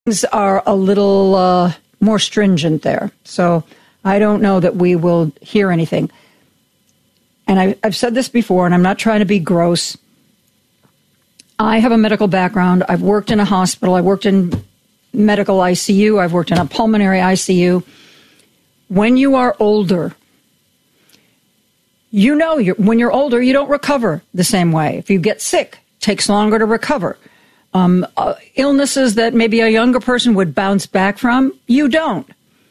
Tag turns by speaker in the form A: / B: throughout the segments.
A: things are a little more stringent there. So I don't know that we will hear anything. And I've said this before, and I'm not trying to be gross. I have a medical background. I've worked in a hospital. I worked in medical ICU. I've worked in a pulmonary ICU. When you are older, you know when you're older, you don't recover the same way. If you get sick, it takes longer to recover. Illnesses that maybe a younger person would bounce back from, you don't.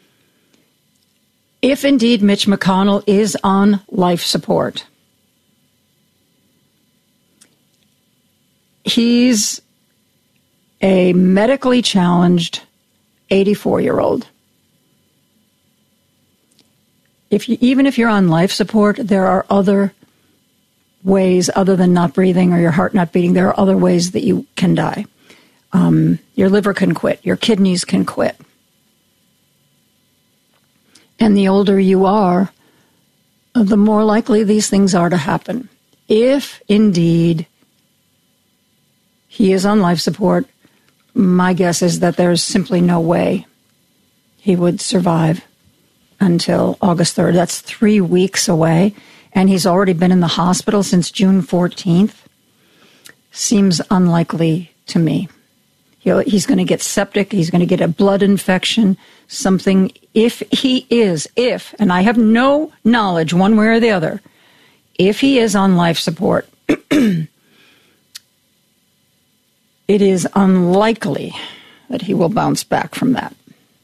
A: If indeed Mitch McConnell is on life support, he's a medically challenged 84-year-old. Even if you're on life support, there are other ways other than not breathing or your heart not beating. There are other ways that you can die. Your liver can quit. Your kidneys can quit. And the older you are, the more likely these things are to happen. If indeed he is on life support, my guess is that there's simply no way he would survive until August 3rd. That's 3 weeks away. And he's already been in the hospital since June 14th. Seems unlikely to me. He's going to get septic. He's going to get a blood infection, something. If, and I have no knowledge one way or the other, if he is on life support, it is unlikely that he will bounce back from that.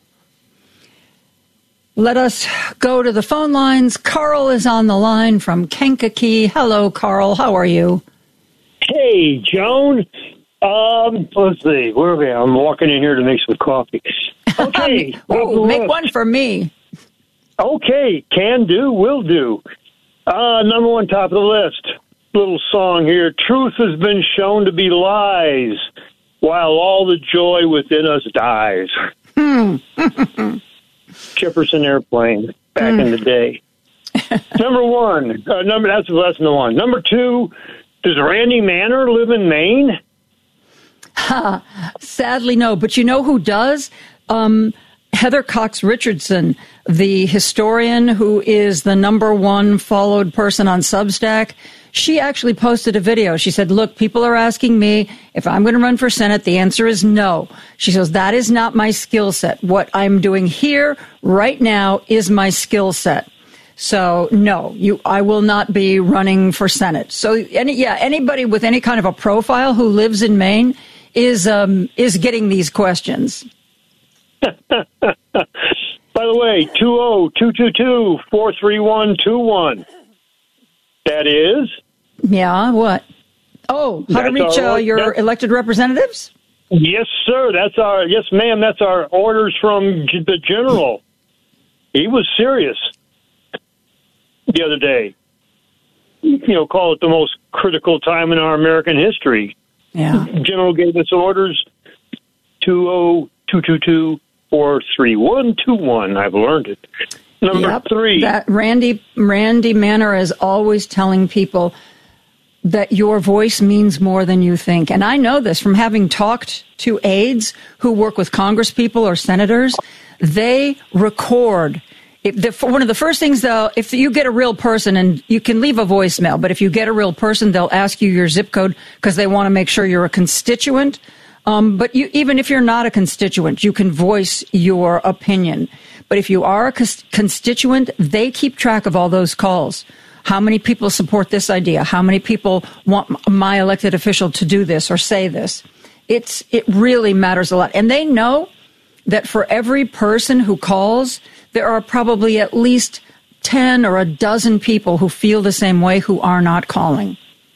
A: Let us go to the phone lines. Carl is on the line from Kankakee. Hello, Carl. How are you?
B: Hey, Joan. Let's see. Where are we? I'm walking in here to make some coffee. Okay.
A: Make one for me.
B: Okay. Can do. Will do. Number one, top of the list. Little song here. Truth has been shown to be lies, while all the joy within us dies. Jefferson Airplane back in the day. Number one. That's lesson one. Number two, does Randy Manor live in Maine?
A: Sadly, no. But you know who does? Heather Cox Richardson, the historian who is the number one followed person on Substack. She actually posted a video. She said, look, people are asking me if I'm going to run for Senate. The answer is no. She says, that is not my skill set. What I'm doing here right now is my skill set. So, no, I will not be running for Senate. So, anybody with any kind of a profile who lives in Maine is getting these questions.
B: By the way, 20222-43121. That is?
A: Yeah, what? Oh, how to reach your elected representatives?
B: Yes, sir. Yes, ma'am. That's our orders from the general. He was serious the other day. Call it the most critical time in our American history.
A: Yeah.
B: The general gave us orders 20222-43121. I've learned it. Number three.
A: That Randy Manor is always telling people that your voice means more than you think. And I know this from having talked to aides who work with congresspeople or senators. They record. One of the first things, though, if you get a real person, and you can leave a voicemail, but if you get a real person, they'll ask you your zip code because they want to make sure you're a constituent. But even if you're not a constituent, you can voice your opinion. But if you are a constituent, they keep track of all those calls. How many people support this idea? How many people want my elected official to do this or say this? It really matters a lot. And they know that for every person who calls, there are probably at least 10 or a dozen people who feel the same way who are not calling.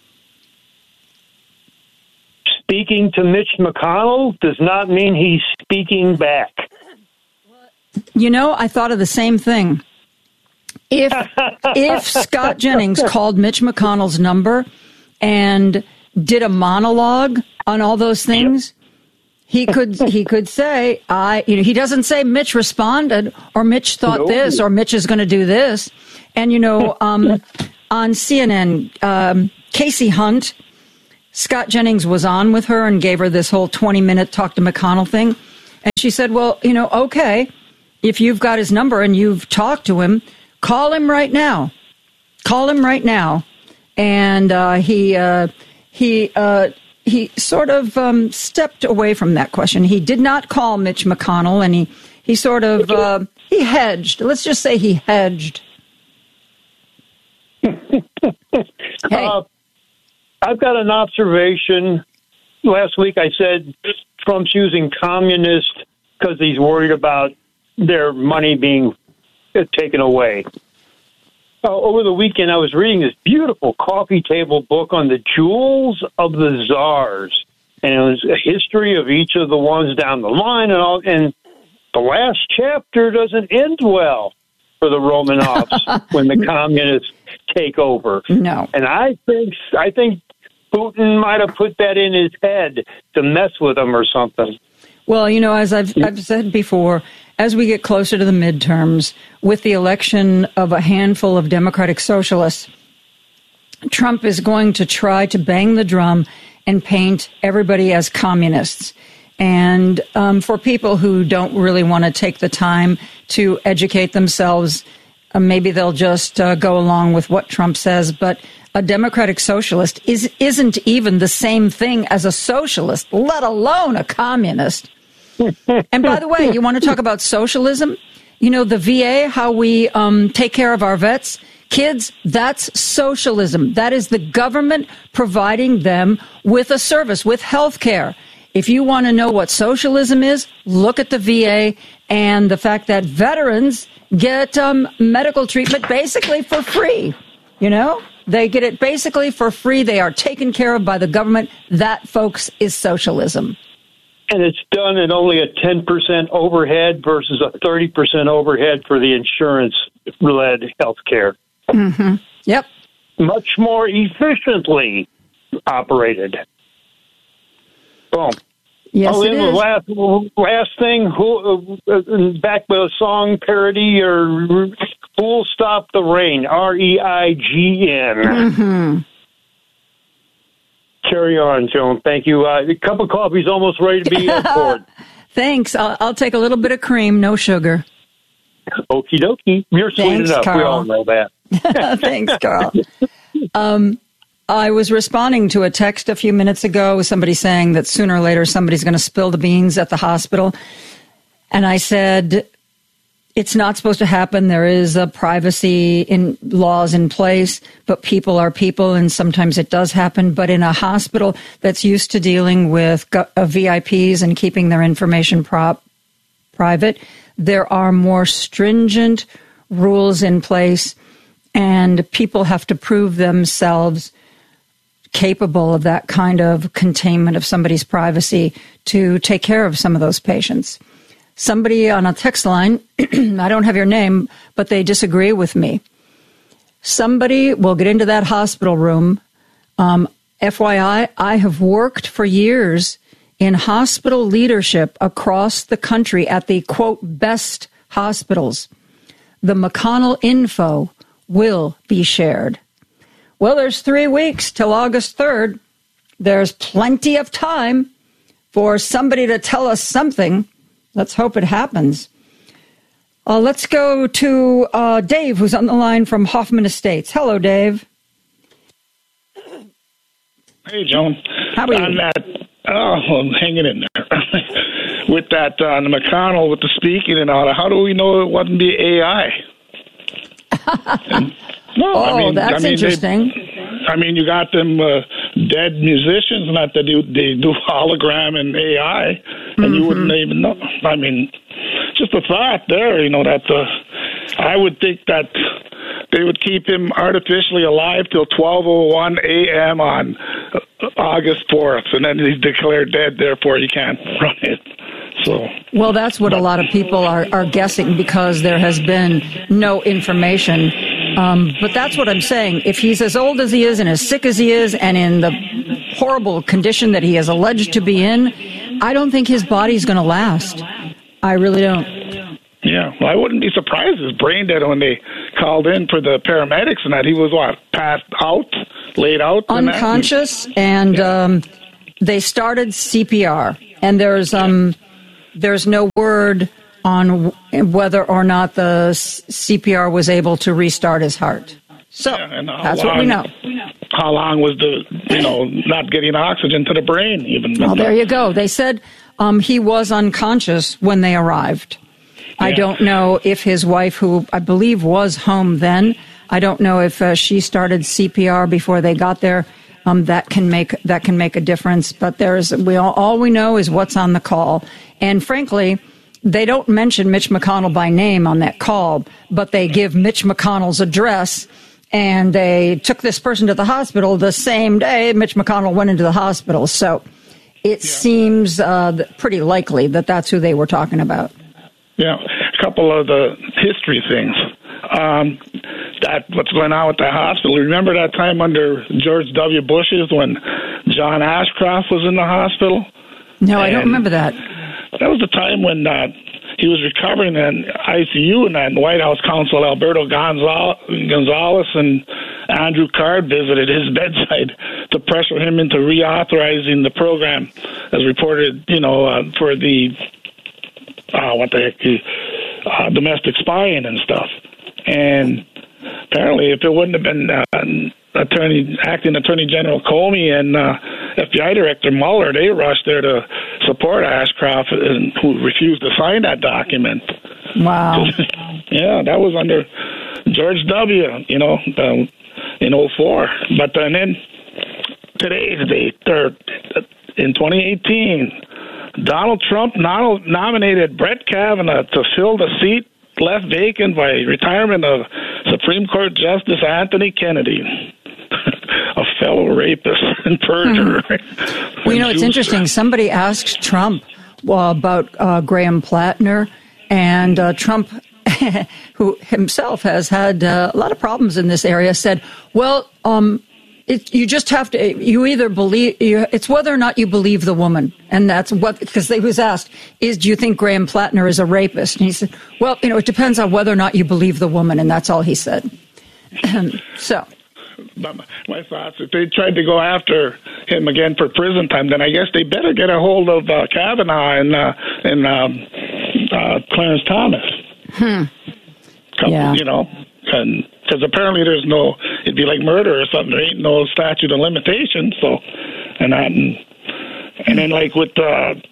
B: Speaking to Mitch McConnell does not mean he's speaking back.
A: I thought of the same thing. If Scott Jennings called Mitch McConnell's number and did a monologue on all those things, he could say, he doesn't say Mitch responded or Mitch thought this or Mitch is going to do this. And, on CNN, Casey Hunt, Scott Jennings was on with her and gave her this whole 20-minute talk to McConnell thing. And she said, well, okay, if you've got his number and you've talked to him, call him right now. Call him right now. And he sort of stepped away from that question. He did not call Mitch McConnell, and he sort of he hedged. Let's just say he hedged. Hey.
B: I've got an observation. Last week I said Trump's using communist because he's worried about their money being taken away. Over the weekend, I was reading this beautiful coffee table book on the jewels of the czars, and it was a history of each of the ones down the line, and the last chapter doesn't end well for the Romanovs when the communists take over.
A: No,
B: and I think Putin might have put that in his head to mess with him or something.
A: Well, as I've said before, as we get closer to the midterms, with the election of a handful of Democratic socialists, Trump is going to try to bang the drum and paint everybody as communists. And for people who don't really want to take the time to educate themselves, maybe they'll just go along with what Trump says. But a Democratic socialist isn't even the same thing as a socialist, let alone a communist. And by the way, you want to talk about socialism? The VA, how we take care of our vets, kids, that's socialism. That is the government providing them with a service, with health care. If you want to know what socialism is, look at the VA and the fact that veterans get medical treatment basically for free. They get it basically for free. They are taken care of by the government. That, folks, is socialism.
B: And it's done at only a 10% overhead versus a 30% overhead for the insurance-led health care.
A: Mm-hmm. Yep.
B: Much more efficiently operated. Boom.
A: Yes,
B: I'll
A: it is.
B: Last thing, back with a song parody or Who'll Stop the Rain, REIGN.
A: Mm-hmm.
B: Carry on, Joan. Thank you. A cup of coffee's almost ready to be poured.
A: Thanks. I'll take a little bit of cream, no sugar.
B: Okie dokie. You're sweet
A: Thanks,
B: enough.
A: Carl.
B: We all know that.
A: Thanks, Carl. I was responding to a text a few minutes ago, somebody saying that sooner or later somebody's going to spill the beans at the hospital. And I said, it's not supposed to happen. There is a privacy in laws in place, but people are people, and sometimes it does happen. But in a hospital that's used to dealing with VIPs and keeping their information private, there are more stringent rules in place, and people have to prove themselves capable of that kind of containment of somebody's privacy to take care of some of those patients. Somebody on a text line, I don't have your name, but they disagree with me. Somebody will get into that hospital room. FYI, I have worked for years in hospital leadership across the country at the, quote, best hospitals. The McConnell info will be shared. Well, there's 3 weeks till August 3rd. There's plenty of time for somebody to tell us something. Let's hope it happens. Let's go to Dave, who's on the line from Hoffman Estates. Hello, Dave.
C: Hey, Joan.
A: How are you?
C: On that, I'm hanging in there. With that, on the McConnell, with the speaking and all that, how do we know it wasn't the AI?
A: That's interesting.
C: You got them dead musicians, not that they do hologram and AI, and you wouldn't even know. Just a thought there, that I would think that they would keep him artificially alive till 12:01 a.m. on August 4th, and then he's declared dead, therefore you can't run it. So,
A: well, that's what a lot of people are guessing because there has been no information. But that's what I'm saying. If he's as old as he is and as sick as he is and in the horrible condition that he is alleged to be in, I don't think his body's going to last. I really don't.
C: Yeah, well, I wouldn't be surprised if his brain dead when they called in for the paramedics and that he was, passed out, laid out?
A: Unconscious, and they started CPR. And there's there's no word on whether or not the CPR was able to restart his heart. So that's what we know.
C: How long was not getting oxygen to the brain even?
A: Well, there you go. They said he was unconscious when they arrived. Yeah. I don't know if his wife, who I believe was home then, I don't know if she started CPR before they got there. That can make a difference. But all we know is what's on the call. And frankly, they don't mention Mitch McConnell by name on that call, but they give Mitch McConnell's address. And they took this person to the hospital the same day Mitch McConnell went into the hospital. So it seems pretty likely that that's who they were talking about.
C: Yeah, a couple of the history things. What's going on with the hospital. Remember that time under George W. Bush's when John Ashcroft was in the hospital?
A: No, I don't remember that.
C: That was the time when he was recovering in ICU, and that White House counsel Alberto Gonzalez and Andrew Card visited his bedside to pressure him into reauthorizing the program, as reported, for the domestic spying and stuff. And apparently, if it wouldn't have been acting Attorney General Comey and FBI Director Mueller, they rushed there to support Ashcroft, who refused to sign that document.
A: Wow.
C: Yeah, that was under George W., in 2004. But then today's date, in 2018, Donald Trump nominated Brett Kavanaugh to fill the seat left vacant by retirement of Supreme Court Justice Anthony Kennedy, a fellow rapist and perjurer.
A: Well, it's interesting. Somebody asked Trump about Graham Plattner, and Trump, who himself has had a lot of problems in this area, said, well, you just have to, you either believe, it's whether or not you believe the woman. And that's because he was asked, do you think Graham Plattner is a rapist? And he said, well, it depends on whether or not you believe the woman. And that's all he said. So.
C: My thoughts, if they tried to go after him again for prison time, then I guess they better get a hold of Kavanaugh and Clarence Thomas.
A: Yeah.
C: And because apparently it'd be like murder or something. There ain't no statute of limitations. So, and then like with that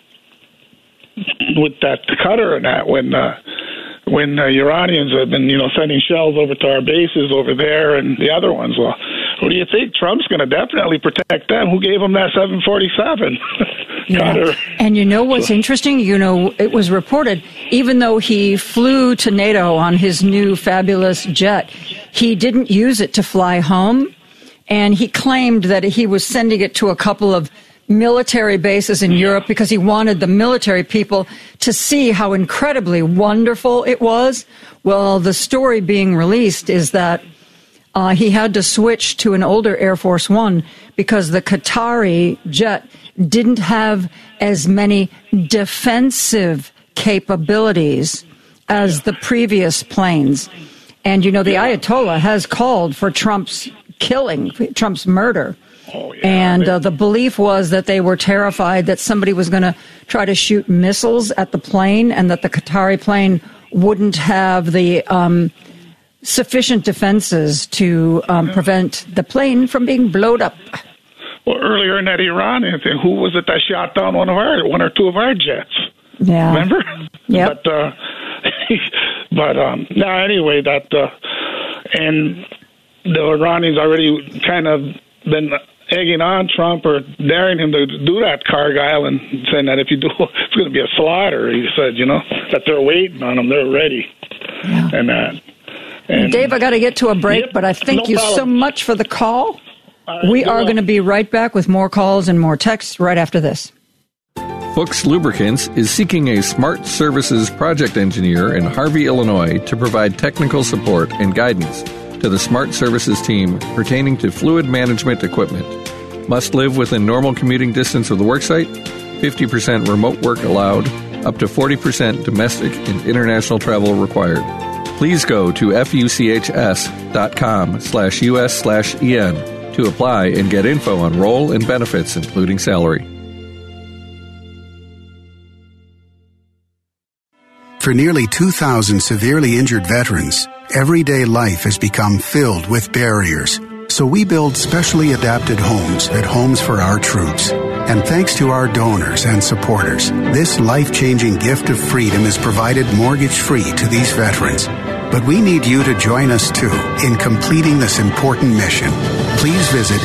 C: Qatar and that, when Iranians have been, sending shells over to our bases over there and the other ones, well, who do you think? Trump's going to definitely protect them. Who gave him that 747?
A: Yeah. And what's interesting? It was reported, even though he flew to NATO on his new fabulous jet, he didn't use it to fly home. And he claimed that he was sending it to a couple of military bases in Europe because he wanted the military people to see how incredibly wonderful it was. Well, the story being released is that he had to switch to an older Air Force One because the Qatari jet didn't have as many defensive capabilities as the previous planes. And, the Ayatollah has called for Trump's murder.
C: Oh, yeah.
A: And the belief was that they were terrified that somebody was going to try to shoot missiles at the plane and that the Qatari plane wouldn't have the sufficient defenses to prevent the plane from being blown up.
C: Well, earlier in that Iran thing, who was it that shot down one or two of our jets?
A: Yeah.
C: Remember?
A: Yeah.
C: Anyway, and the Iranians already kind of been egging on Trump or daring him to do that, Cargill, and saying that if you do, it's going to be a slaughter. He said, that they're waiting on him, they're ready.
A: Yeah.
C: And
A: Dave, I got to get to a break, but I thank you so much for the call. We are going to be right back with more calls and more texts right after this.
D: Fuchs Lubricants is seeking a smart services project engineer in Harvey, Illinois to provide technical support and guidance to the smart services team pertaining to fluid management equipment. Must live within normal commuting distance of the worksite, 50% remote work allowed, up to 40% domestic and international travel required. Please go to fuchs.com/US/EN to apply and get info on role and benefits, including salary.
E: For nearly 2,000 severely injured veterans, everyday life has become filled with barriers. So we build specially adapted homes at Homes for Our Troops. And thanks to our donors and supporters, this life-changing gift of freedom is provided mortgage-free to these veterans. But we need you to join us, too, in completing this important mission. Please visit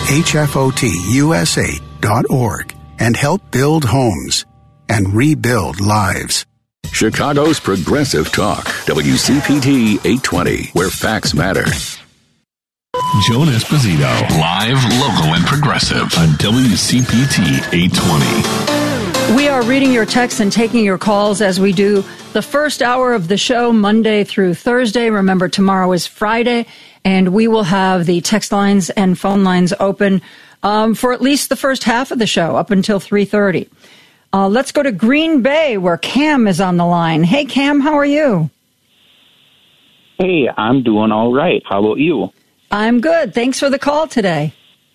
E: hfotusa.org and help build homes and rebuild lives.
F: Chicago's Progressive Talk, WCPT 820, where facts matter.
G: Joan Esposito, live, local, and progressive on WCPT 820.
A: We are reading your texts and taking your calls as we do the first hour of the show, Monday through Thursday. Remember, tomorrow is Friday, and we will have the text lines and phone lines open for at least the first half of the show, up until 3:30. Let's go to Green Bay, where Cam is on the line. Hey, Cam, how are you?
H: Hey, I'm doing all right. How about you?
A: I'm good. Thanks for the call today.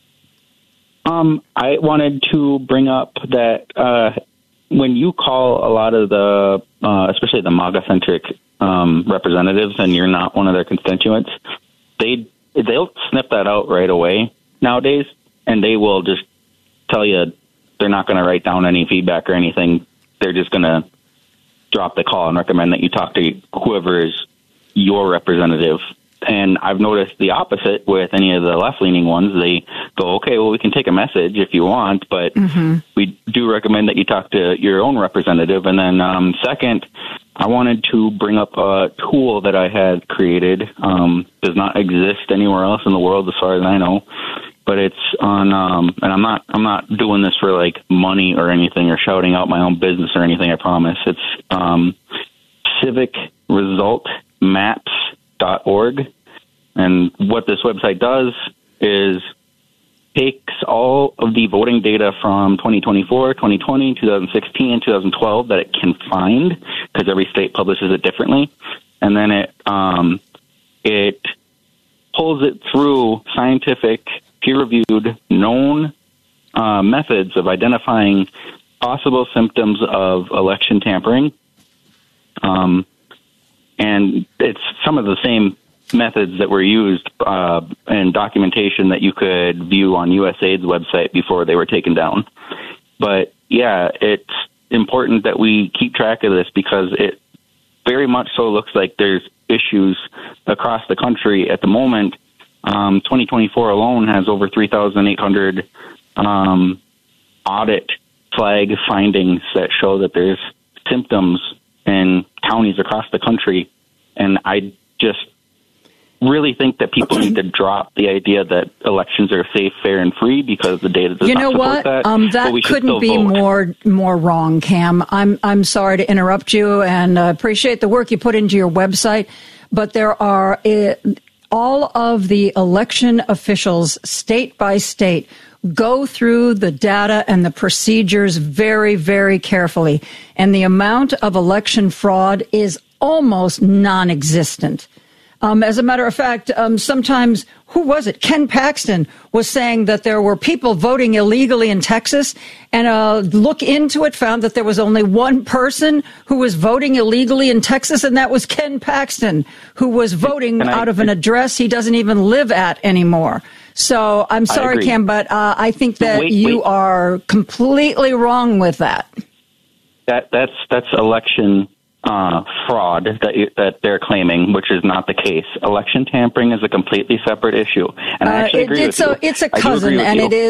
H: I wanted to bring up that when you call a lot of the, especially the MAGA-centric representatives, and you're not one of their constituents, they'll snip that out right away nowadays, and they will just tell you they're not going to write down any feedback or anything. They're just going to drop the call and recommend that you talk to whoever is your representative. And I've noticed the opposite with any of the left-leaning ones. They go, okay, well, we can take a message if you want, but we do recommend that you talk to your own representative. And then second, I wanted to bring up a tool that I had created. Does not exist anywhere else in the world as far as I know, but it's on, and I'm not doing this for like money or anything or shouting out my own business or anything, I promise. It's civicresultmaps.org. And what this website does is takes all of the voting data from 2024, 2020, 2016, and 2012 that it can find, because every state publishes it differently. And then it pulls it through scientific, peer-reviewed, known methods of identifying possible symptoms of election tampering. And it's some of the same methods that were used in documentation that you could view on USAID's website before they were taken down. But, yeah, it's important that we keep track of this, because it very much so looks like there's issues across the country at the moment. 2024 alone has over 3,800 audit flag findings that show that there's symptoms in counties across the country. And I just really think that people need to drop the idea that elections are safe, fair, and free, because the data does not support that.
A: That couldn't be more wrong, Cam. I'm sorry to interrupt you, and appreciate the work you put into your website, but there are all of the election officials, state by state, go through the data and the procedures very, very carefully, and the amount of election fraud is almost non-existent. As a matter of fact, sometimes, who was it? Ken Paxton was saying that there were people voting illegally in Texas, and look into it, found that there was only one person who was voting illegally in Texas, and that was Ken Paxton, who was voting out of an address he doesn't even live at anymore. So I'm sorry, Cam, but I think that you are completely wrong with that.
H: That's election fraud that they're claiming, which is not the case. Election tampering is a completely seperate issue, and I actually agree with you.
A: It's a cousin, and it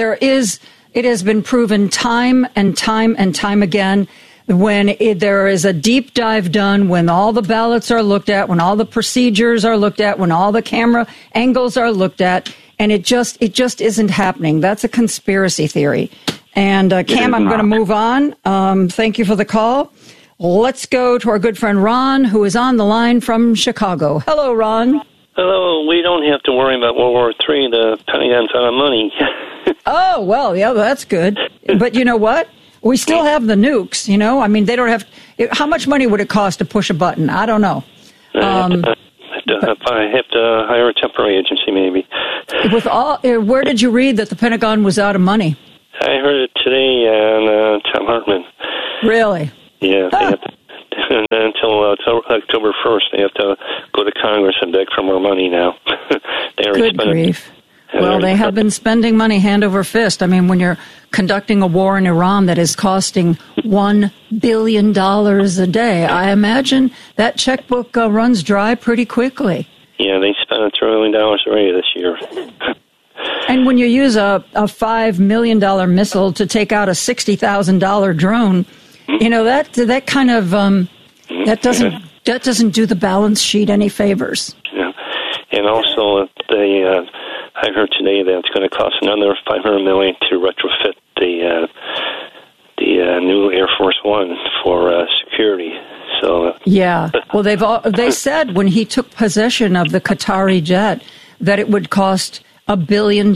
A: has been proven time and time and time again. When there is a deep dive done, when all the ballots are looked at, when all the procedures are looked at, when all the camera angles are looked at, and it just isn't happening. That's a conspiracy theory. And Cam, I'm going to move on. Thank you for the call. Let's go to our good friend Ron, who is on the line from Chicago. Hello, Ron.
I: Hello. We don't have to worry about World War III. The Pentagon's out of money.
A: Oh, well, yeah, that's good. But you know what? We still have the nukes, you know? I mean, they don't have... How much money would it cost to push a button? I don't know.
I: I have to hire a temporary agency, maybe.
A: Where did you read that the Pentagon was out of money?
I: I heard it today on Tom Hartman.
A: Really?
I: Yeah, they And then until October 1st, they have to go to Congress and beg for more money now.
A: Good grief. Well, they have been spending money hand over fist. I mean, when you're conducting a war in Iran that is costing $1 billion a day, I imagine that checkbook runs dry pretty quickly.
I: Yeah, they spent $1 trillion already this year.
A: And when you use a $5 million missile to take out a $60,000 drone, you know, that kind of that doesn't do the balance sheet any favors.
I: Yeah, and also I heard today that it's going to cost another $500 million to retrofit the new Air Force One for security. So
A: yeah, well, they said when he took possession of the Qatari jet that it would cost $1 billion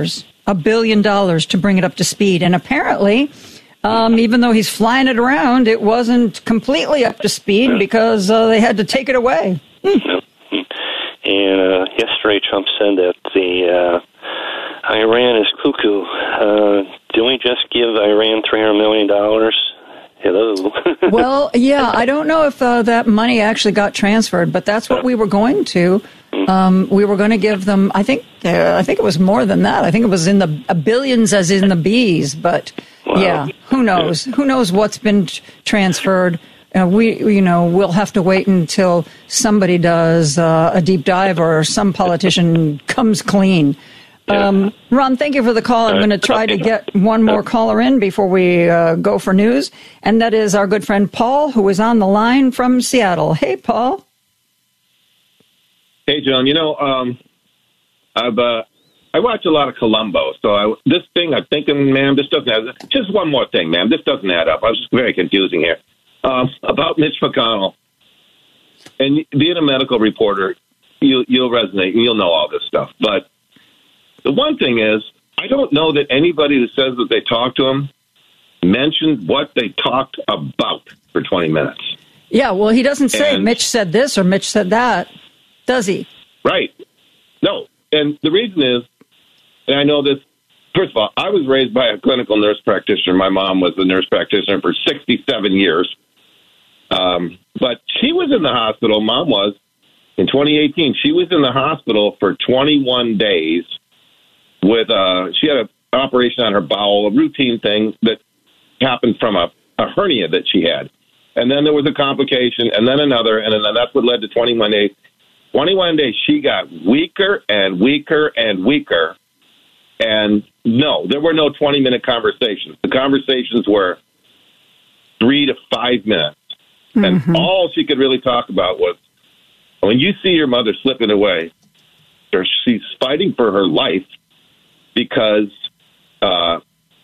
A: to bring it up to speed, and apparently. Even though he's flying it around, it wasn't completely up to speed because they had to take it away.
I: And yesterday, Trump said that Iran is cuckoo. Didn't we just give Iran $300 million? Hello.
A: Well, yeah, I don't know if that money actually got transferred, but that's what we were going to. We were going to give them. I think it was more than that. I think it was in the billions, as in the B's. But yeah, who knows? Who knows what's been transferred? We'll have to wait until somebody does a deep dive or some politician comes clean. Ron, thank you for the call. I'm going to try to get one more caller in before we go for news, and that is our good friend Paul, who is on the line from Seattle. Hey, Paul.
J: Hey, John. I watch a lot of Columbo, so this thing I'm thinking, ma'am, this doesn't add up. Just one more thing, ma'am, this doesn't add up. I was just very confusing here about Mitch McConnell. And being a medical reporter, you'll resonate and you'll know all this stuff. But the one thing is, I don't know that anybody who says that they talked to him mentioned what they talked about for 20 minutes.
A: Yeah, well, he doesn't say Mitch said this or Mitch said that, does he?
J: Right. No. And the reason is, and I know this, first of all, I was raised by a clinical nurse practitioner. My mom was a nurse practitioner for 67 years. But she was in the hospital, Mom was, in 2018. She was in the hospital for 21 days with, she had an operation on her bowel, a routine thing that happened from a hernia that she had. And then there was a complication, and then another, and then that's what led to 21 days. 21 days, she got weaker and weaker and weaker. And no, there were no 20-minute conversations. The conversations were 3 to 5 minutes. Mm-hmm. And all she could really talk about was, when you see your mother slipping away, she's fighting for her life because all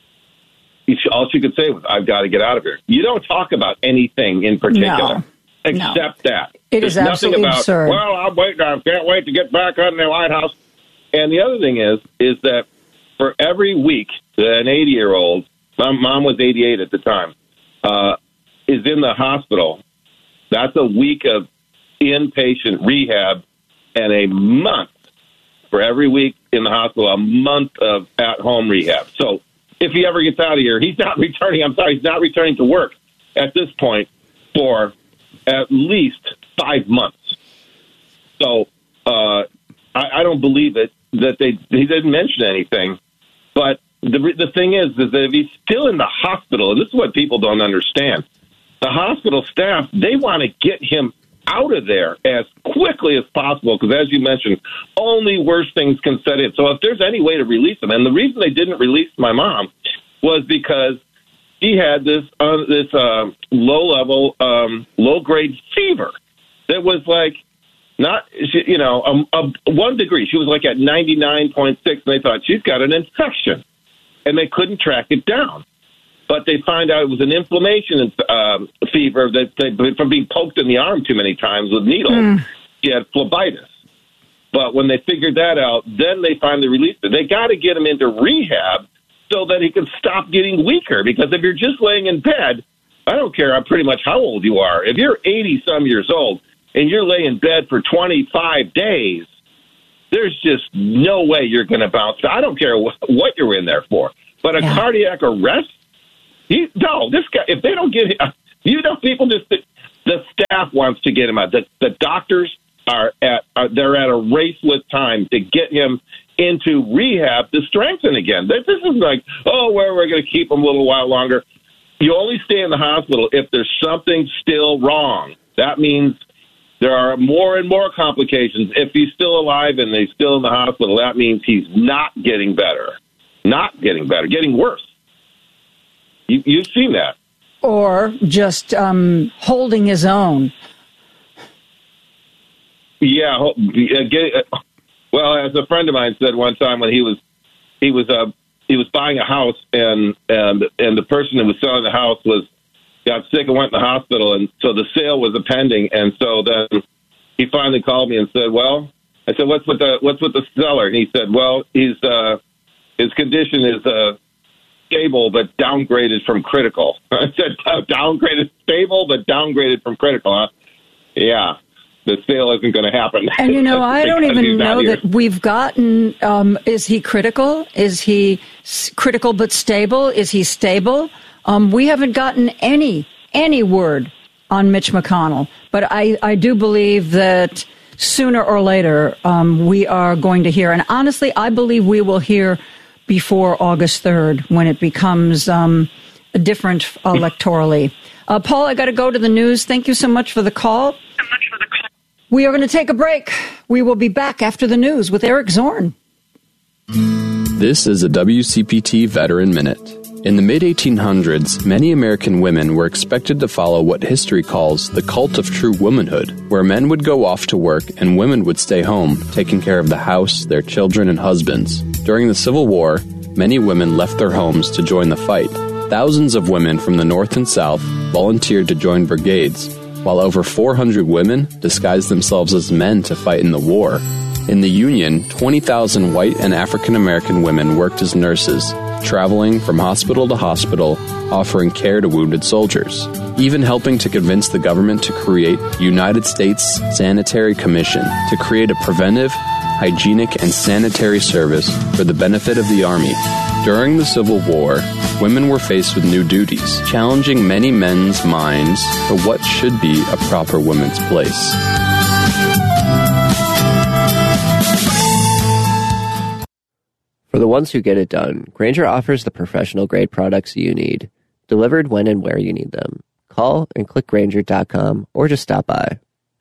J: she could say was, I've got to get out of here. You don't talk about anything in particular except that.
A: It is absolutely absurd.
J: Well, I can't wait to get back on the White House. And the other thing is that for every week that an 80-year-old, my mom was 88 at the time, is in the hospital, that's a week of inpatient rehab, and a month for every week in the hospital, a month of at-home rehab. So if he ever gets out of here, he's not returning. I'm sorry, he's not returning to work at this point for at least 5 months. So I don't believe it that he didn't mention anything. But the thing is that if he's still in the hospital, and this is what people don't understand, the hospital staff, they want to get him out of there as quickly as possible because, as you mentioned, only worse things can set in. So if there's any way to release him, and the reason they didn't release my mom was because he had this low-level, low-grade fever that was like not, 1 degree. She was like at 99.6, and they thought she's got an infection, and they couldn't track it down. But they find out it was an inflammation fever from being poked in the arm too many times with needles. She had phlebitis. But when they figured that out, then they finally released it. They got to get him into rehab so that he can stop getting weaker. Because if you're just laying in bed, I don't care pretty much how old you are. If you're 80-some years old and you're laying in bed for 25 days, there's just no way you're going to bounce. I don't care what you're in there for. But a cardiac arrest? This guy, if they don't get him, people just, The staff wants to get him out. The doctors they're at a race with time to get him into rehab to strengthen again. This is like, we're going to keep him a little while longer. You only stay in the hospital if there's something still wrong. That means there are more and more complications. If he's still alive and he's still in the hospital, that means he's not getting better. Not getting better, getting worse. You've seen that.
A: Or just holding his own.
J: Yeah. Well, as a friend of mine said one time when he was buying a house and the person who was selling the house got sick and went in the hospital, and so the sale was pending, and so then he finally called me and said, "Well," I said, "What's with the seller?" And he said, "Well, his condition is stable but downgraded from critical." I said, "Downgraded, stable but downgraded from critical, huh?" Yeah. The sale isn't going to happen.
A: And, I don't even know that we've gotten, is he critical? Is he critical but stable? Is he stable? We haven't gotten any word on Mitch McConnell. But I do believe that sooner or later we are going to hear. And honestly, I believe we will hear before August 3rd when it becomes different electorally. Paul, I got to go to the news. Thank you so much for the call. We are going to take a break. We will be back after the news with Eric Zorn.
K: This is a WCPT Veteran Minute. In the mid-1800s, many American women were expected to follow what history calls the cult of true womanhood, where men would go off to work and women would stay home, taking care of the house, their children, and husbands. During the Civil War, many women left their homes to join the fight. Thousands of women from the North and South volunteered to join brigades, while over 400 women disguised themselves as men to fight in the war. In the Union, 20,000 white and African American women worked as nurses, traveling from hospital to hospital, offering care to wounded soldiers, even helping to convince the government to create United States Sanitary Commission to create a preventive, hygienic, and sanitary service for the benefit of the Army. During the Civil War, women were faced with new duties, challenging many men's minds for what should be a proper woman's place.
L: For the ones who get it done, Grainger offers the professional-grade products you need, delivered when and where you need them. Call and click Grainger.com or just stop by.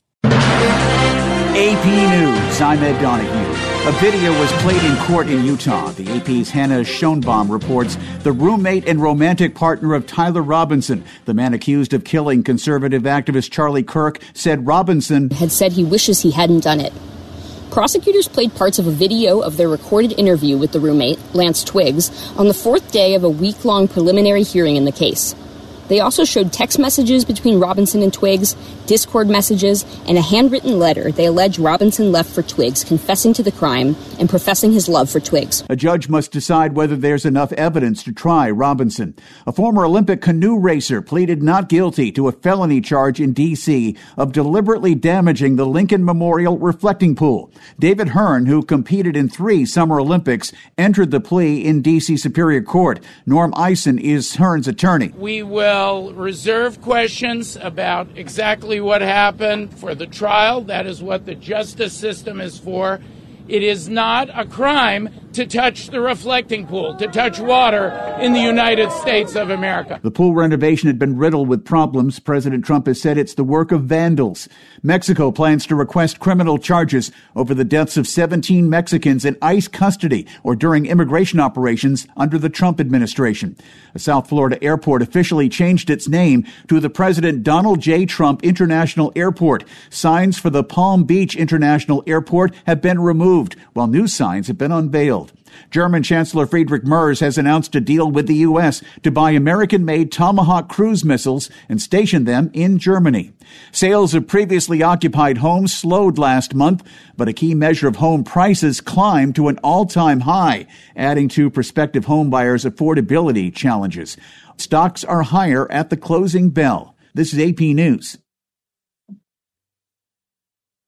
M: AP News, I'm Ed Donahue. A video was played in court in Utah. The AP's Hannah Schoenbaum reports the roommate and romantic partner of Tyler Robinson, the man accused of killing conservative activist Charlie Kirk, said Robinson
N: had said he wishes he hadn't done it. Prosecutors played parts of a video of their recorded interview with the roommate, Lance Twiggs, on the fourth day of a week-long preliminary hearing in the case. They also showed text messages between Robinson and Twiggs, Discord messages, and a handwritten letter they allege Robinson left for Twiggs, confessing to the crime and professing his love for Twiggs.
M: A judge must decide whether there's enough evidence to try Robinson. A former Olympic canoe racer pleaded not guilty to a felony charge in D.C. of deliberately damaging the Lincoln Memorial reflecting pool. David Hearn, who competed in 3 Summer Olympics, entered the plea in D.C. Superior Court. Norm Eisen is Hearn's attorney.
O: We will reserve questions about exactly what happened for the trial. That is what the justice system is for. It is not a crime to touch the reflecting pool, to touch water in the United States of America.
M: The pool renovation had been riddled with problems. President Trump has said it's the work of vandals. Mexico plans to request criminal charges over the deaths of 17 Mexicans in ICE custody or during immigration operations under the Trump administration. A South Florida airport officially changed its name to the President Donald J. Trump International Airport. Signs for the Palm Beach International Airport have been removed, while new signs have been unveiled. German Chancellor Friedrich Merz has announced a deal with the U.S. to buy American-made Tomahawk cruise missiles and station them in Germany. Sales of previously occupied homes slowed last month, but a key measure of home prices climbed to an all-time high, adding to prospective home buyers' affordability challenges. Stocks are higher at the closing bell. This is AP News.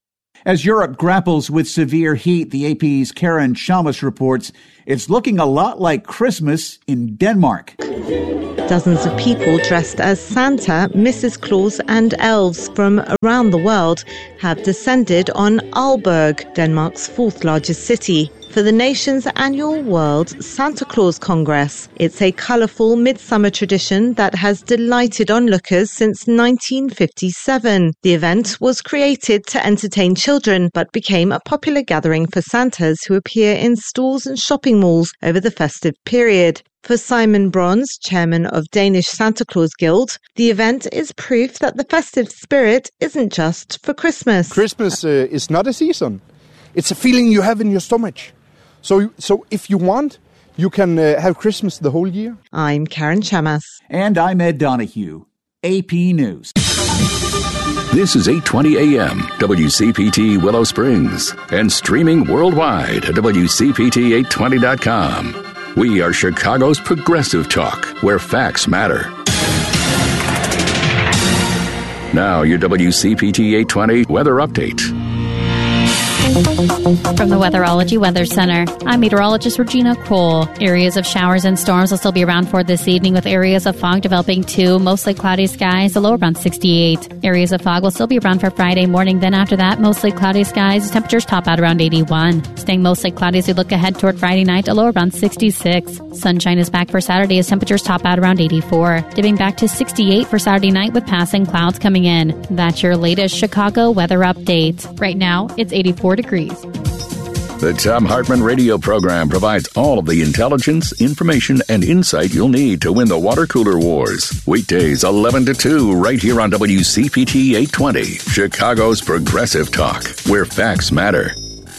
M: As Europe grapples with severe heat, the AP's Karen Chalmers reports it's looking a lot like Christmas in Denmark.
P: Dozens of people dressed as Santa, Mrs. Claus and elves from around the world have descended on Aalborg, Denmark's fourth largest city, for the nation's annual World Santa Claus Congress. It's a colourful midsummer tradition that has delighted onlookers since 1957. The event was created to entertain children, but became a popular gathering for Santas who appear in stores and shopping malls over the festive period. For Simon Brons, chairman of Danish Santa Claus Guild, the event is proof that the festive spirit isn't just for Christmas.
Q: Christmas is not a season. It's a feeling you have in your stomach. So if you want, you can have Christmas the whole year.
P: I'm Karen Chamas.
M: And I'm Ed Donahue. AP News.
F: This is 8:20 a.m. WCPT Willow Springs and streaming worldwide at WCPT820.com. We are Chicago's progressive talk, where facts matter. Now, your WCPT 820 weather update.
R: From the Weatherology Weather Center, I'm meteorologist Regina Cole. Areas of showers and storms will still be around for this evening, with areas of fog developing too. Mostly cloudy skies, a low around 68. Areas of fog will still be around for Friday morning. Then after that, mostly cloudy skies. Temperatures top out around 81. Staying mostly cloudy as we look ahead toward Friday night, a low around 66. Sunshine is back for Saturday as temperatures top out around 84. Dipping back to 68 for Saturday night with passing clouds coming in. That's your latest Chicago weather update. Right now, it's 84 degrees.
F: The Thom Hartmann radio program provides all of the intelligence, information, and insight you'll need to win the water cooler wars. Weekdays 11 to 2 right here on WCPT 820, Chicago's progressive talk, where facts matter.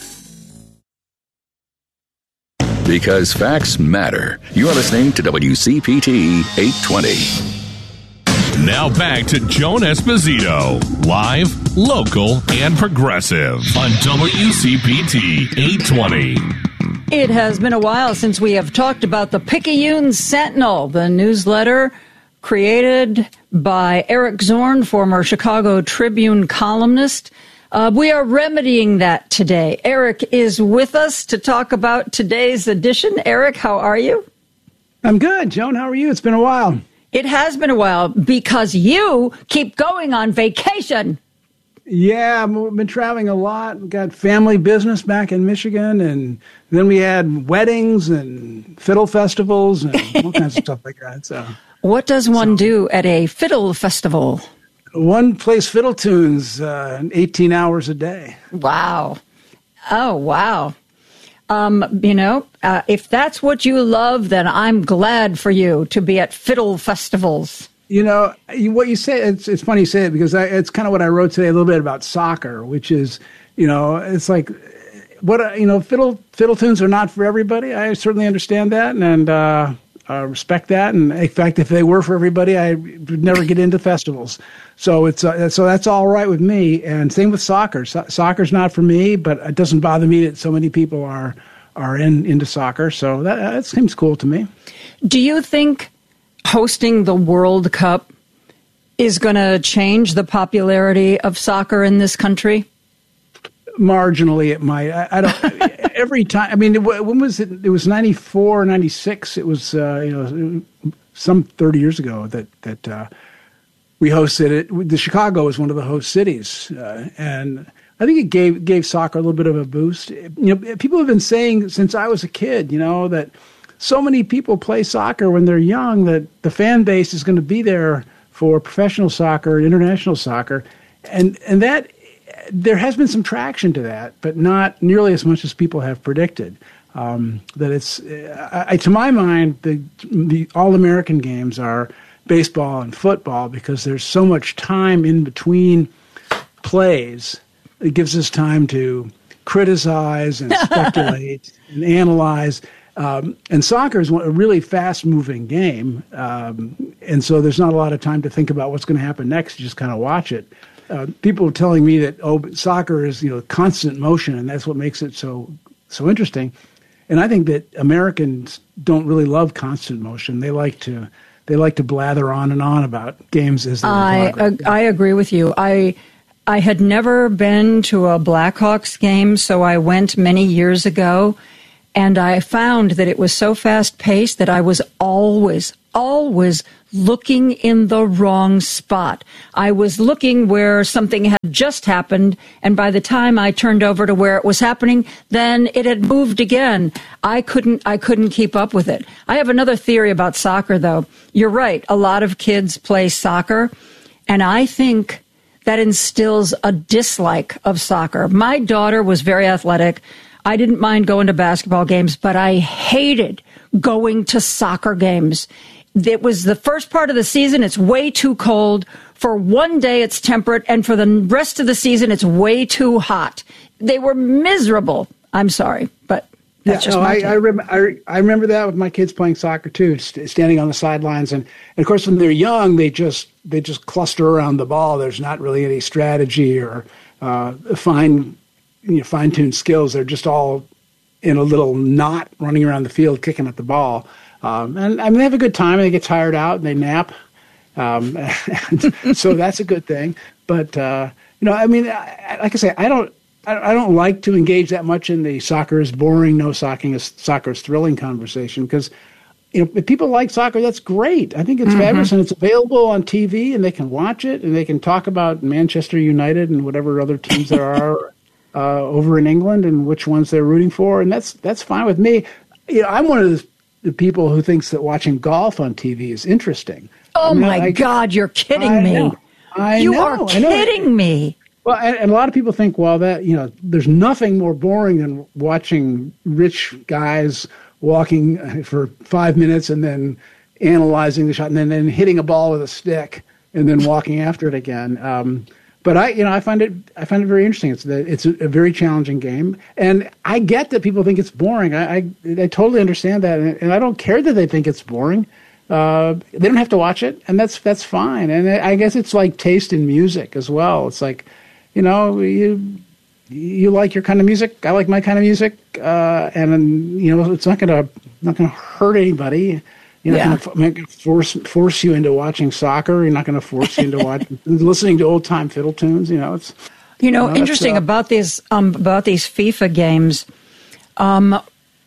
F: Because facts matter. You're listening to WCPT 820.
G: Now back to Joan Esposito, live, local, and progressive on WCPT 820.
A: It has been a while since we have talked about the Picayune Sentinel, the newsletter created by Eric Zorn, former Chicago Tribune columnist. We are remedying that today. Eric is with us to talk about today's edition. Eric, how are you?
S: I'm good. Joan, how are you? It's been a while.
A: It has been a while because you keep going on vacation.
S: Yeah, I've been traveling a lot. We've got family business back in Michigan, and then we had weddings and fiddle festivals and all kinds of stuff like that. So,
A: what does one do at a fiddle festival?
S: One plays fiddle tunes 18 hours a day.
A: Wow. Oh, wow. If that's what you love, then I'm glad for you to be at fiddle festivals.
S: You know, what you say, it's funny you say it because it's kind of what I wrote today a little bit about soccer, which is, it's like, fiddle tunes are not for everybody. I certainly understand that and respect that. And in fact, if they were for everybody, I would never get into festivals. So so that's all right with me. And same with soccer. Soccer's not for me, but it doesn't bother me that so many people are into soccer. So that seems cool to me.
A: Do you think hosting the World Cup is going to change the popularity of soccer in this country?
S: Marginally, it might. I don't. Every time. I mean, when was it? It was 94, 96. It was some 30 years ago that we hosted it. The Chicago was one of the host cities, and I think it gave soccer a little bit of a boost. People have been saying since I was a kid, that so many people play soccer when they're young that the fan base is going to be there for professional soccer and international soccer, and that. There has been some traction to that, but not nearly as much as people have predicted. That it's, to my mind, the All-American games are baseball and football because there's so much time in between plays. It gives us time to criticize and speculate and analyze. And soccer is a really fast-moving game, and so there's not a lot of time to think about what's going to happen next. You just kind of watch it. People are telling me that soccer is constant motion, and that's what makes it so interesting. And I think that Americans don't really love constant motion. They like to blather on and on about games as they progress.
A: I agree with you. I I had never been to a Blackhawks game, so I went many years ago, and I found that it was so fast-paced that I was always looking in the wrong spot. I was looking where something had just happened, and by the time I turned over to where it was happening, then it had moved again. I couldn't keep up with it. I have another theory about soccer, though. You're right. A lot of kids play soccer, and I think that instills a dislike of soccer. My daughter was very athletic. I didn't mind going to basketball games, but I hated going to soccer games. It was the first part of the season. It's way too cold. For one day, it's temperate. And for the rest of the season, it's way too hot. They were miserable. I'm sorry, but that's just my take.
S: I remember that with my kids playing soccer, too, standing on the sidelines. And of course, when they're young, they just cluster around the ball. There's not really any strategy or fine-tuned skills. They're just all in a little knot running around the field, kicking at the ball. And I mean, they have a good time, and they get tired out, and they nap. So that's a good thing. But I mean, like I say, I don't like to engage that much in the soccer is boring, no soccer is thrilling conversation, because if people like soccer, that's great. I think it's fabulous, and it's available on TV, and they can watch it, and they can talk about Manchester United and whatever other teams there are over in England and which ones they're rooting for, and that's fine with me. I'm one of the people who thinks that watching golf on TV is interesting.
A: Oh, my God, you're kidding me. You are kidding me.
S: Well, and a lot of people think, well, that there's nothing more boring than watching rich guys walking for 5 minutes and then analyzing the shot and then hitting a ball with a stick and then walking after it again. But I find it very interesting. It's a very challenging game, and I get that people think it's boring. I totally understand that, and I don't care that they think it's boring. They don't have to watch it, and that's fine. And I guess it's like taste in music as well. It's like, you like your kind of music, I like my kind of music, and it's not gonna hurt anybody. You're not going to force you into watching soccer. You're not going to force you into listening to old time fiddle tunes. It's
A: interesting about these FIFA games. Rahm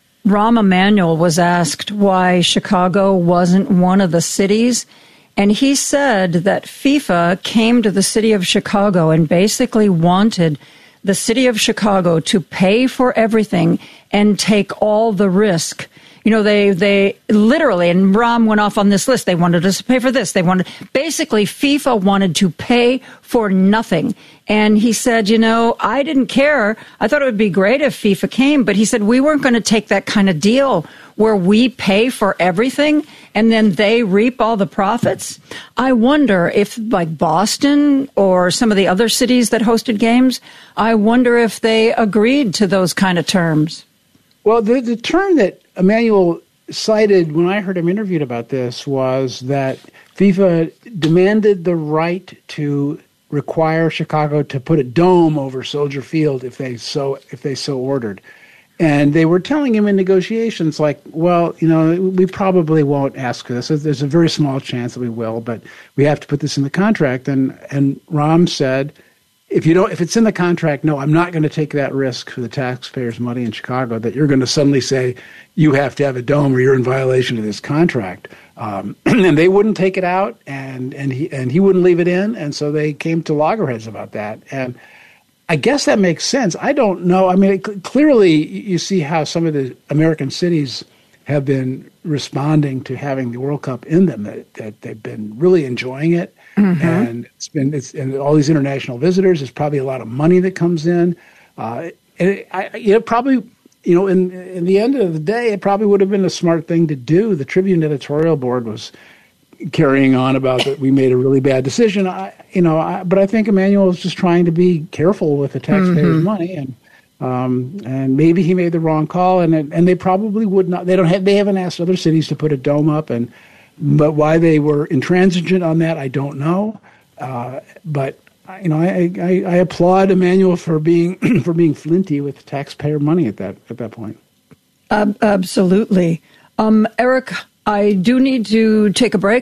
A: Emanuel was asked why Chicago wasn't one of the cities, and he said that FIFA came to the city of Chicago and basically wanted the city of Chicago to pay for everything and take all the risk. They literally, and Rahm went off on this list, they wanted us to pay for this. Basically, FIFA wanted to pay for nothing. And he said, I didn't care. I thought it would be great if FIFA came, but he said we weren't going to take that kind of deal where we pay for everything and then they reap all the profits. I wonder if, like Boston or some of the other cities that hosted games, I wonder if they agreed to those kind of terms.
S: Well, the term that Emanuel cited when I heard him interviewed about this was that FIFA demanded the right to require Chicago to put a dome over Soldier Field if they so ordered. And they were telling him in negotiations, like, well, we probably won't ask for this. There's a very small chance that we will, but we have to put this in the contract. And Rahm said, if it's in the contract, no, I'm not going to take that risk for the taxpayers' money in Chicago that you're going to suddenly say you have to have a dome or you're in violation of this contract. And they wouldn't take it out, and he wouldn't leave it in, and so they came to loggerheads about that. And I guess that makes sense. I don't know. I mean, clearly you see how some of the American cities have been responding to having the World Cup in them, that they've been really enjoying it. Mm-hmm. And and all these international visitors. There's probably a lot of money that comes in. In the end of the day, it probably would have been a smart thing to do. The Tribune editorial board was carrying on about that we made a really bad decision. But I think Emanuel is just trying to be careful with the taxpayers' money, and maybe he made the wrong call. And they probably would not. They haven't asked other cities to put a dome up, but why they were intransigent on that, I don't know. But I applaud Emanuel for being flinty with taxpayer money at that point.
A: Absolutely, Eric. I do need to take a break.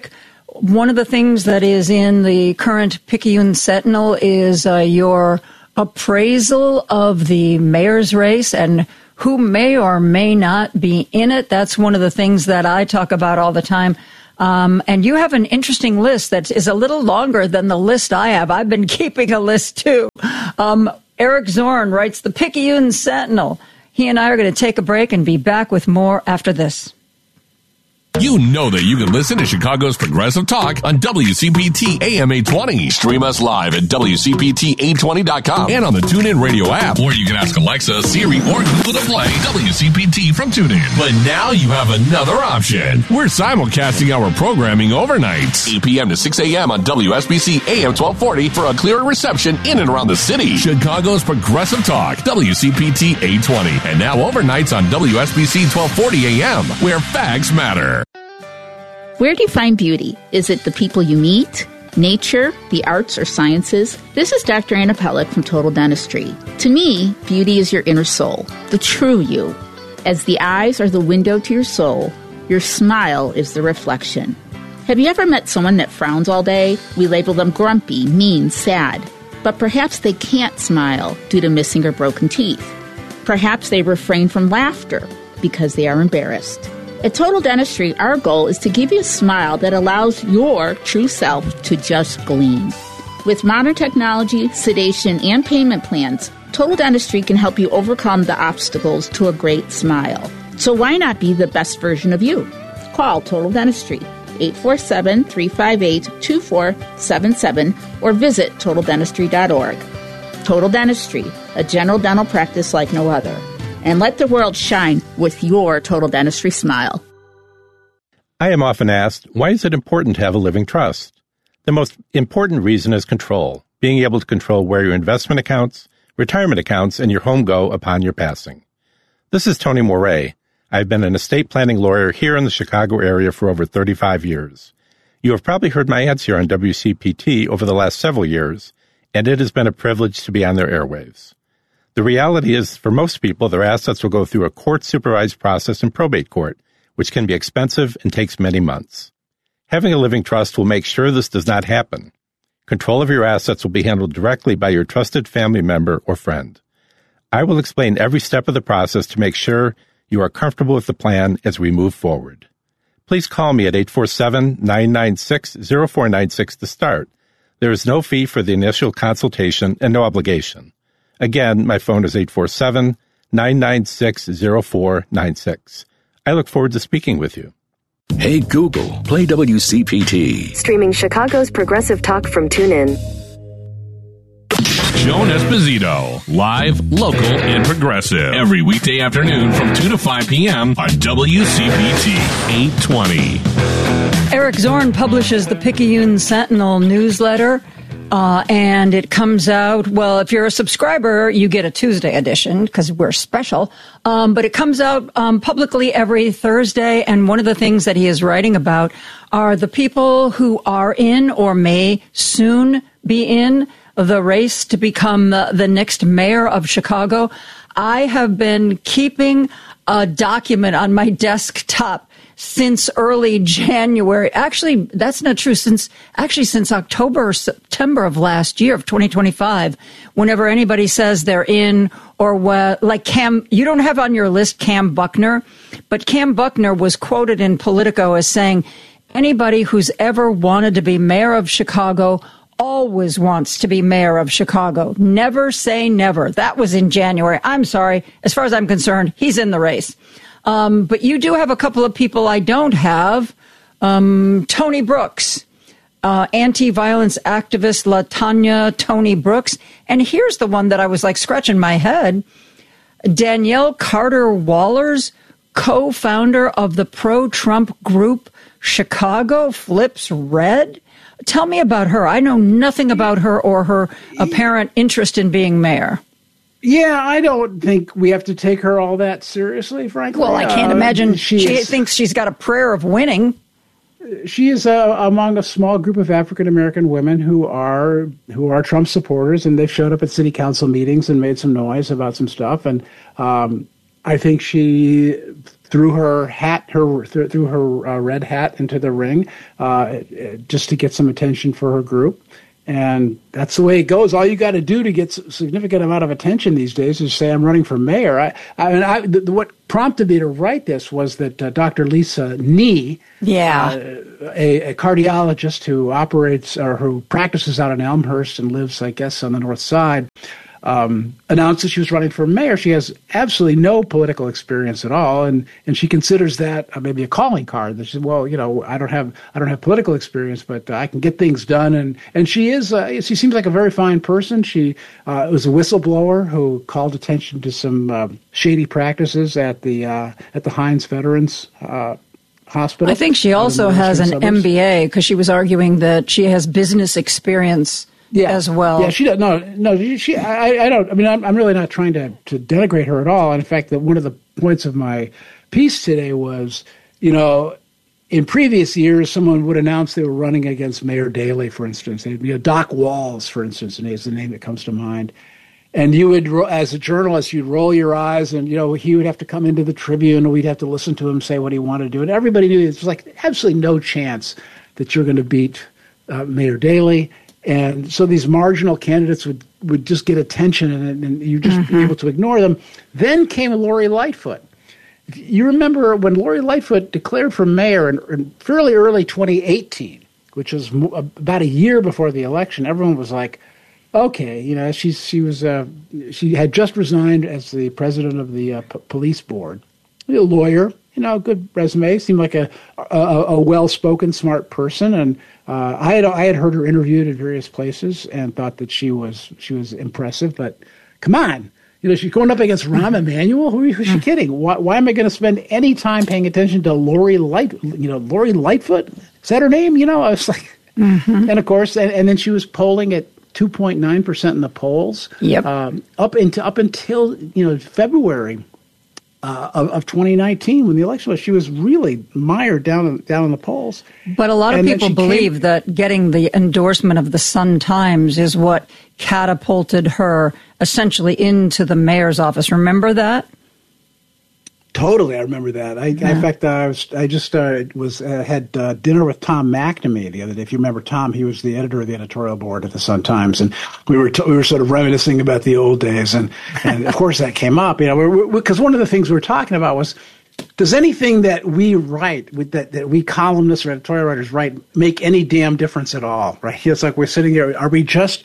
A: one of the things that is in the current Picayune Sentinel is your appraisal of the mayor's race and who may or may not be in it. That's one of the things that I talk about all the time. And you have an interesting list that is a little longer than the list I have. I've been keeping a list, too. Eric Zorn writes the Picayune Sentinel. He and I are going to take a break and be back with more after this.
G: You know that you can listen to Chicago's Progressive Talk on WCPT AM 820. Stream us live at WCPT820.com and on the TuneIn Radio app. Or you can ask Alexa, Siri, or Google to play WCPT from TuneIn. But now you have another option. We're simulcasting our programming overnight. 8 p.m. to 6 a.m. on WSBC AM 1240 for a clearer reception in and around the city. Chicago's Progressive Talk, WCPT 820. And now overnights on WSBC 1240 AM, where facts matter.
T: Where do you find beauty? Is it the people you meet, nature, the arts, or sciences? This is Dr. Anna Pellick from Total Dentistry. To me, beauty is your inner soul, the true you. As the eyes are the window to your soul, your smile is the reflection. Have you ever met someone that frowns all day? We label them grumpy, mean, sad. But perhaps they can't smile due to missing or broken teeth. Perhaps they refrain from laughter because they are embarrassed. At Total Dentistry, our goal is to give you a smile that allows your true self to just gleam. With modern technology, sedation, and payment plans, Total Dentistry can help you overcome the obstacles to a great smile. So why not be the best version of you? Call Total Dentistry, 847-358-2477, or visit TotalDentistry.org. Total Dentistry, a general dental practice like no other. And let the world shine with your Total Dentistry smile.
U: I am often asked, why is it important to have a living trust? The most important reason is control, being able to control where your investment accounts, retirement accounts, and your home go upon your passing. This is Tony Moret. I've been an estate planning lawyer here in the Chicago area for over 35 years. You have probably heard my ads here on WCPT over the last several years, and it has been a privilege to be on their airwaves. The reality is, for most people, their assets will go through a court-supervised process in probate court, which can be expensive and takes many months. Having a living trust will make sure this does not happen. Control of your assets will be handled directly by your trusted family member or friend. I will explain every step of the process to make sure you are comfortable with the plan as we move forward. Please call me at 847-996-0496 to start. There is no fee for the initial consultation and no obligation. Again, my phone is 847-996-0496. I look forward to speaking with you.
F: Hey, Google, play WCPT.
V: Streaming Chicago's Progressive Talk from TuneIn.
G: Joan Esposito, live, local, and progressive. Every weekday afternoon from 2 to 5 p.m. on WCPT 820.
A: Eric Zorn publishes the Picayune Sentinel newsletter. And it comes out, well, if you're a subscriber, you get a Tuesday edition because we're special. But it comes out publicly every Thursday. And one of the things that he is writing about are the people who are in or may soon be in the race to become the next mayor of Chicago. I have been keeping a document on my desktop since early January. Actually, that's not true. Since October or September of last year, of 2025, whenever anybody says they're in or what, like Cam, you don't have on your list Cam Buckner, but Cam Buckner was quoted in Politico as saying, anybody who's ever wanted to be mayor of Chicago always wants to be mayor of Chicago. Never say never. That was in January. I'm sorry. As far as I'm concerned, he's in the race. But you do have a couple of people I don't have. Tony Brooks, anti-violence activist LaTanya Tony Brooks. And here's the one that I was like scratching my head. Danielle Carter Wallers, co-founder of the pro-Trump group Chicago Flips Red. Tell me about her. I know nothing about her or her apparent interest in being mayor.
S: Yeah, I don't think we have to take her all that seriously, frankly.
A: Well, I can't imagine she thinks she's got a prayer of winning.
S: She is among a small group of African-American women who are Trump supporters, and they've showed up at city council meetings and made some noise about some stuff. And I think she threw her hat, threw her red hat into the ring, just to get some attention for her group. And that's the way it goes. All you got to do to get a significant amount of attention these days is say, I'm running for mayor. What prompted me to write this was that Dr. Lisa Nee, a cardiologist who operates or who practices out in Elmhurst and lives, I guess, on the north side, announced that she was running for mayor. She has absolutely no political experience at all, and she considers that maybe a calling card. That she said, well, I don't have political experience, but I can get things done. And she is she seems like a very fine person. She was a whistleblower who called attention to some shady practices at the Heinz Veterans Hospital.
A: I think she also has an MBA because she was arguing that she has business experience. As well.
S: Yeah, she does. No. I don't. I mean, I'm really not trying to denigrate her at all. And in fact, that one of the points of my piece today was, in previous years, someone would announce they were running against Mayor Daley, for instance. Doc Walls, for instance, is the name that comes to mind. And you would, as a journalist, you'd roll your eyes, and he would have to come into the Tribune, and we'd have to listen to him say what he wanted to do. And everybody knew there was like absolutely no chance that you're going to beat Mayor Daley. And so these marginal candidates would just get attention, and you'd just be able to ignore them. Then came Lori Lightfoot. You remember when Lori Lightfoot declared for mayor in fairly early 2018, which was about a year before the election. Everyone was like, okay, she had just resigned as the president of the police board. A lawyer, good resume, seemed like a well-spoken, smart person, and I had heard her interviewed at various places and thought that she was impressive. But come on, she's going up against Rahm Emanuel. Who's she kidding? Why am I going to spend any time paying attention to Lori Lightfoot? Is that her name? I was like, and of course, and then she was polling at 2.9% in the polls.
A: Yep.
S: Up until February. Of 2019, when the election was, she was really mired down in the polls.
A: But a lot of people believe that getting the endorsement of the Sun-Times is what catapulted her essentially into the mayor's office. Remember that?
S: Totally, I remember that. In fact, I just had dinner with Tom McNamee the other day. If you remember Tom, he was the editor of the editorial board at the Sun-Times, and we were sort of reminiscing about the old days, and of course that came up. Because one of the things we were talking about was, does anything that we write, that we columnists or editorial writers write, make any damn difference at all? Right? It's like we're sitting here. Are we just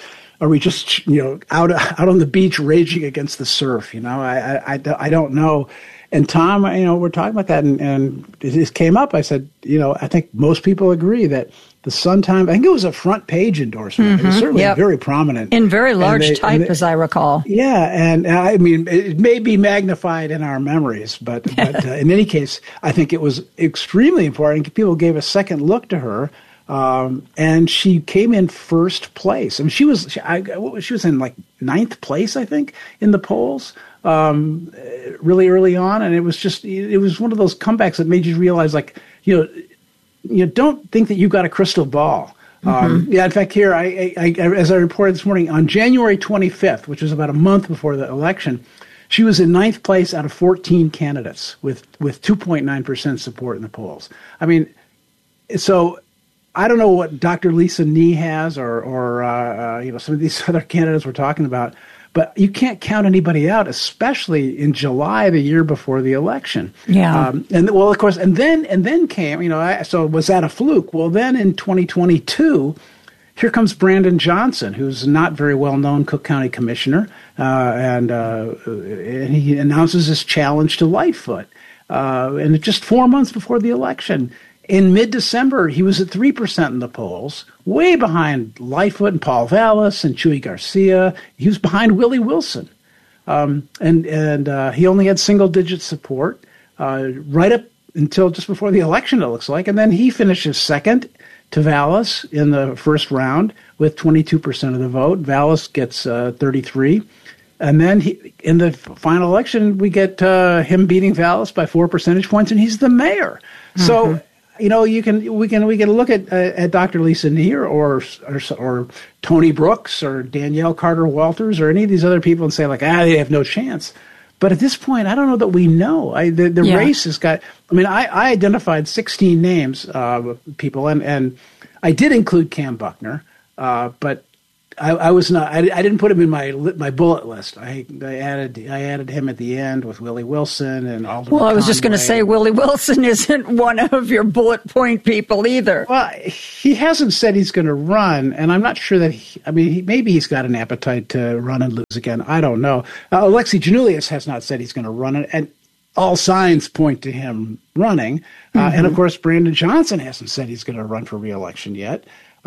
S: out on the beach raging against the surf? I don't know. And Tom, we're talking about that, and it just came up. I said, I think most people agree that the Sun-Times, I think it was a front page endorsement. It was certainly very prominent.
A: In very large type, as I recall.
S: Yeah, and I mean, it may be magnified in our memories, but in any case, I think it was extremely important. People gave a second look to her. And she came in first place. I mean, she was in like ninth place, I think, in the polls, really early on. And it was one of those comebacks that made you realize, like, you don't think that you've got a crystal ball. In fact, here, as I reported this morning, on January 25th, which was about a month before the election, she was in ninth place out of 14 candidates with 2.9% support in the polls. I mean, so I don't know what Dr. Lisa Nee has or some of these other candidates we're talking about, but you can't count anybody out, especially in July, the year before the election.
A: Yeah.
S: Of course, and then came, so was that a fluke? Well, then in 2022, here comes Brandon Johnson, who's not very well known Cook County commissioner, and he announces his challenge to Lightfoot, and just 4 months before the election. In mid-December, he was at 3% in the polls, way behind Lightfoot and Paul Vallis and Chuy Garcia. He was behind Willie Wilson. And he only had single-digit support right up until just before the election, it looks like. And then he finishes second to Vallis in the first round with 22% of the vote. Vallis gets 33. And then in the final election, we get him beating Vallis by 4 percentage points, and he's the mayor. So, we can look at Dr. Lisa Nee or Tony Brooks or Danielle Carter Walters or any of these other people and say, like, they have no chance. But at this point, I don't know that we know. The race has got. I mean, I identified 16 names of people, and I did include Cam Buckner, but I was not. I didn't put him in my bullet list. I added him at the end with Willie Wilson and Alderman
A: Well, I was just going to
S: Conway.
A: say Willie Wilson isn't one of your bullet point people either.
S: Well, he hasn't said he's going to run, and I'm not sure that. Maybe he's got an appetite to run and lose again. I don't know. Alexi Janulis has not said he's going to run, and all signs point to him running. And of course, Brandon Johnson hasn't said he's going to run for re-election yet.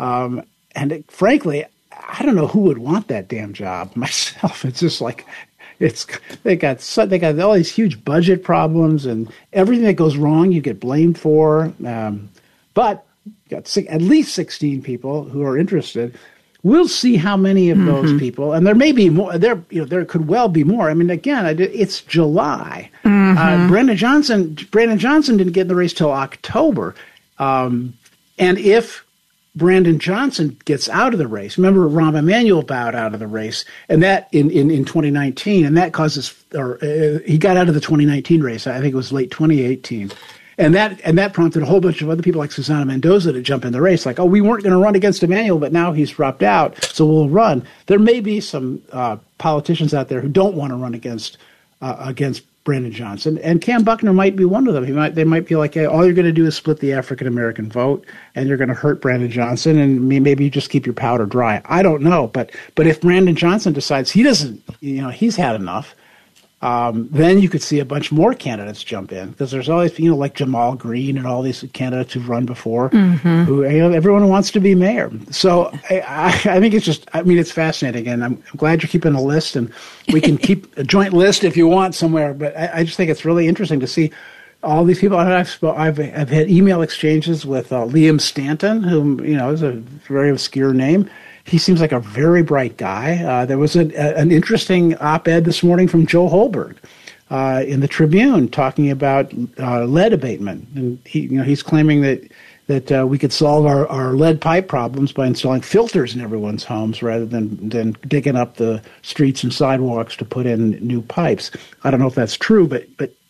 S: Frankly, I don't know who would want that damn job myself. It's just like they got all these huge budget problems, and everything that goes wrong you get blamed for. But you got at least 16 people who are interested. We'll see how many of those people, and there may be more. There could well be more. I mean, again, it's July. Brandon Johnson didn't get in the race till October, and if Brandon Johnson gets out of the race. Remember, Rahm Emanuel bowed out of the race, and that in 2019, and that causes, he got out of the 2019 race. I think it was late 2018, and that prompted a whole bunch of other people like Susana Mendoza to jump in the race. Like, oh, we weren't going to run against Emanuel, but now he's dropped out, so we'll run. There may be some politicians out there who don't want to run against Brandon Johnson, and Cam Buckner might be one of them. They might be like, hey, all you're going to do is split the African American vote, and you're going to hurt Brandon Johnson, and maybe you just keep your powder dry. I don't know, but if Brandon Johnson decides he doesn't, he's had enough, then you could see a bunch more candidates jump in, because there's always, like Jamal Green and all these candidates who've run before, who everyone wants to be mayor. So I think it's just, it's fascinating, and I'm glad you're keeping a list, and we can keep a joint list if you want somewhere. But I just think it's really interesting to see all these people. I've had email exchanges with Liam Stanton, who is a very obscure name. He seems like a very bright guy. There was an interesting op-ed this morning from Joe Holberg in the Tribune talking about lead abatement, and he's claiming that we could solve our lead pipe problems by installing filters in everyone's homes rather than digging up the streets and sidewalks to put in new pipes. I don't know if that's true, but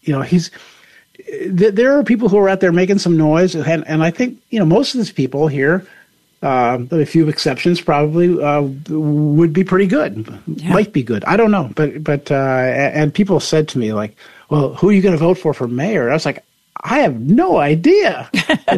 S: there are people who are out there making some noise, and I think most of these people here. A few exceptions probably would be pretty good. Might be good. I don't know. But and people said to me like, "Well, who are you going to vote for mayor?" I was like, "I have no idea."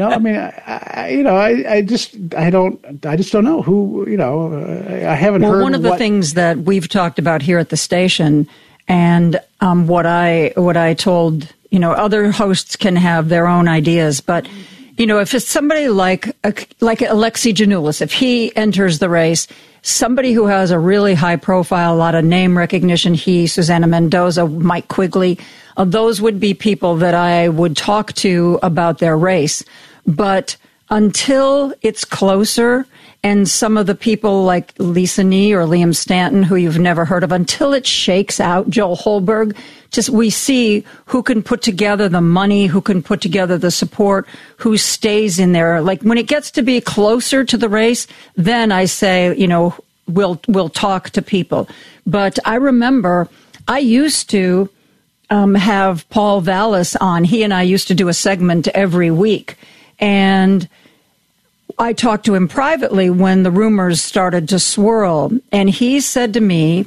S: I just don't know who. I haven't heard.
A: One of the things that we've talked about here at the station, and what I told other hosts can have their own ideas, but. If it's somebody like Alexi Janulis, if he enters the race, somebody who has a really high profile, a lot of name recognition, Susana Mendoza, Mike Quigley, those would be people that I would talk to about their race. But until it's closer, and some of the people like Lisa Nee or Liam Stanton, who you've never heard of, until it shakes out, Joel Holberg, we see who can put together the money, who can put together the support, who stays in there. Like when it gets to be closer to the race, then I say, we'll talk to people. But I remember I used to have Paul Vallis on. He and I used to do a segment every week, and I talked to him privately when the rumors started to swirl, and he said to me,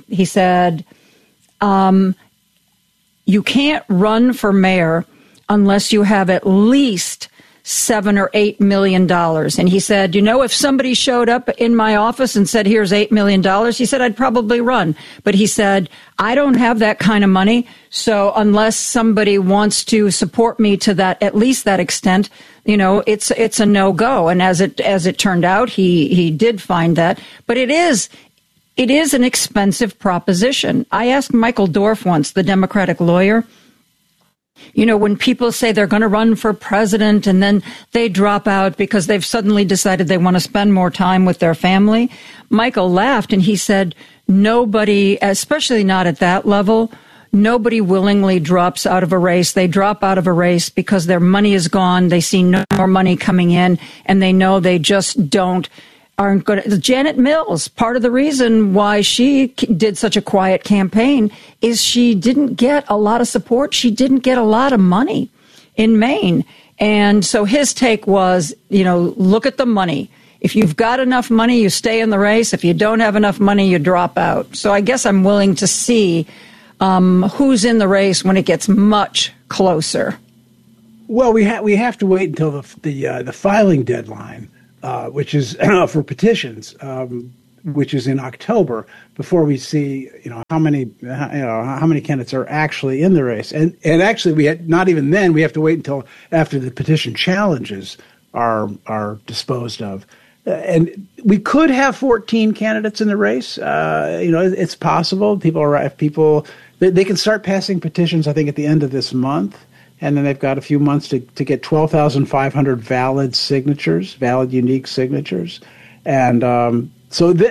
A: you can't run for mayor unless you have at least $7 or $8 million. And he said, if somebody showed up in my office and said, here's $8 million, he said, I'd probably run. But he said, I don't have that kind of money. So unless somebody wants to support me to that, at least that extent, it's a no-go. And as it turned out, he did find that. But it is an expensive proposition. I asked Michael Dorf once, the Democratic lawyer, when people say they're going to run for president and then they drop out because they've suddenly decided they want to spend more time with their family, Michael laughed and he said, nobody, especially not at that level, nobody willingly drops out of a race. They drop out of a race because their money is gone. They see no more money coming in, and they know they just don't aren't going to. Janet Mills, part of the reason why she did such a quiet campaign is she didn't get a lot of support. She didn't get a lot of money in Maine. And so his take was, look at the money. If you've got enough money, you stay in the race. If you don't have enough money, you drop out. So I guess I'm willing to see who's in the race when it gets much closer.
S: Well, we have to wait until the filing deadline, which is for petitions, which is in October, before we see how many candidates are actually in the race. And actually, not even then. We have to wait until after the petition challenges are disposed of. And we could have 14 candidates in the race. It's possible. They can start passing petitions, I think, at the end of this month. And then they've got a few months to get 12,500 valid unique signatures. And so